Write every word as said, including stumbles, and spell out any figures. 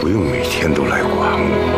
不用每天都来管我。